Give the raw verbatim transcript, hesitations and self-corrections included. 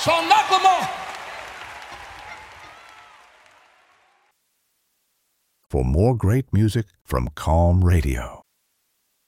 Sean McLemore. For more great music from Calm Radio,